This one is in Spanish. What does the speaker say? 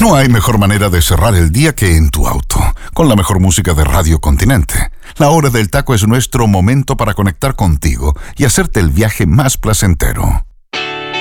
No hay mejor manera de cerrar el día que en tu auto, con la mejor música de Radio Continente. La Hora del Taco es nuestro momento para conectar contigo y hacerte el viaje más placentero.